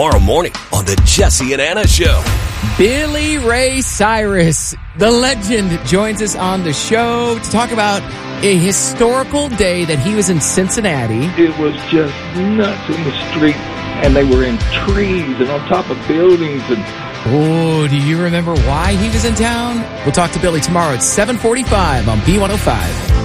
tomorrow morning on the Jesse and Anna Show. Billy Ray Cyrus, the legend, joins us on the show to talk about a historical day that he was in Cincinnati. It was just nuts in the street, and they were in trees and on top of buildings. And oh, do you remember why he was in town? We'll talk to Billy tomorrow at 7:45 on B105.